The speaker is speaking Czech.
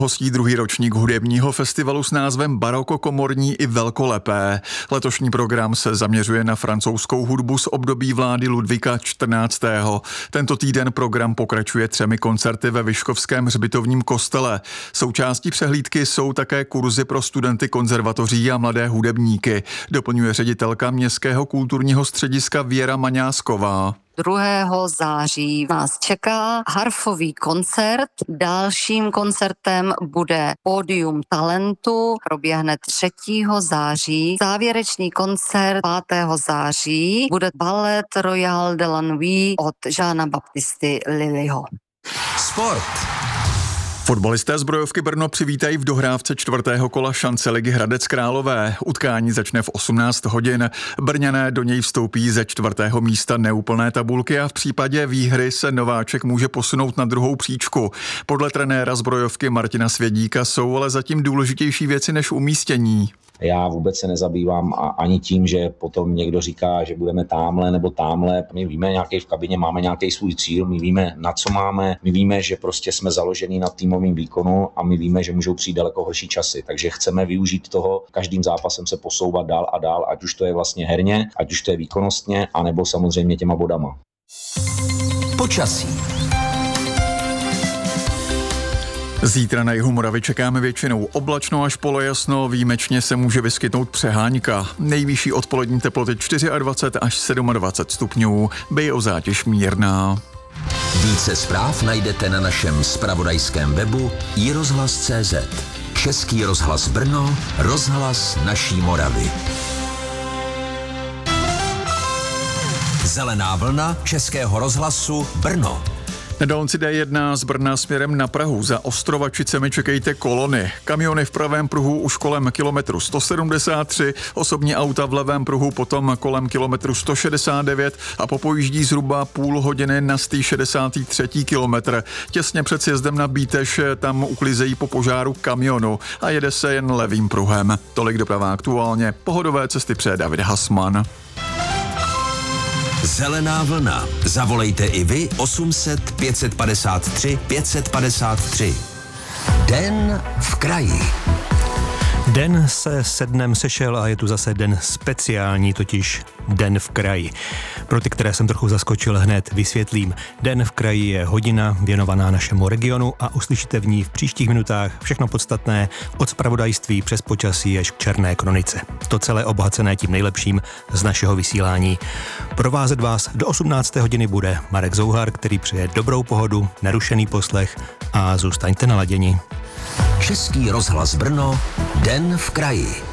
Hostí druhý ročník hudebního festivalu s názvem Baroko komorní i velkolepé. Letošní program se zaměřuje na francouzskou hudbu z období vlády Ludvíka XIV. Tento týden program pokračuje 3 koncerty ve Vyškovském hřbitovním kostele. Součástí přehlídky jsou také kurzy pro studenty konzervatoří a mladé hudebníky, doplňuje ředitelka Městského kulturního střediska Věra Maňásková. 2. září nás čeká harfový koncert. Dalším koncertem bude Pódium talentu, proběhne 3. září. Závěrečný koncert 5. září bude Ballet Royal de la Nuit od Jeana Baptisty Lillyho. Sport. Fotbalisté Zbrojovky Brno přivítají v dohrávce 4. kola šance ligy Hradec Králové. Utkání začne v 18 hodin. Brňané do něj vstoupí ze 4. místa neúplné tabulky a v případě výhry se nováček může posunout na druhou příčku. Podle trenéra Zbrojovky Martina Svědíka jsou ale zatím důležitější věci než umístění. Já vůbec se nezabývám ani tím, že potom někdo říká, že budeme támhle nebo támhle. My víme nějaký v kabině, máme nějaký svůj cíl, my víme, na co máme, my víme, že prostě jsme založeni na týmovém výkonu a my víme, že můžou přijít daleko horší časy. Takže chceme využít toho, každým zápasem se posouvat dál a dál, ať už to je vlastně herně, ať už to je výkonnostně, anebo samozřejmě těma bodama. Počasí. Zítra na jihu Moravy čekáme většinou oblačno až polojasno, výjimečně se může vyskytnout přehánka. Nejvyšší odpolední teploty 24 až 27 stupňů, zátěž mírná. Více zpráv najdete na našem zpravodajském webu iRozhlas.cz. Český rozhlas Brno, rozhlas naší Moravy. Zelená vlna Českého rozhlasu Brno. Na dálnici D1 z Brna směrem na Prahu za Ostrovačicemi čekejte kolony. Kamiony v pravém pruhu už kolem kilometru 173, osobní auta v levém pruhu potom kolem kilometru 169 a popojíždí zhruba půl hodiny na 163. kilometr. Těsně před sjezdem na Bíteš tam uklizejí po požáru kamionu a jede se jen levým pruhem. Tolik doprava aktuálně. Pohodové cesty přeje David Hasman. Zelená vlna. Zavolejte i vy 800 553 553. Den v kraji. Den se dnem sešel a je tu zase den speciální, totiž Den v kraji. Pro ty, které jsem trochu zaskočil, hned vysvětlím. Den v kraji je hodina věnovaná našemu regionu a uslyšíte v ní v příštích minutách všechno podstatné od zpravodajství přes počasí až k černé kronice. To celé obohacené tím nejlepším z našeho vysílání. Provázet vás do 18. hodiny bude Marek Zouhar, který přeje dobrou pohodu, nerušený poslech a zůstaňte naladěni. Český rozhlas Brno, Den v kraji.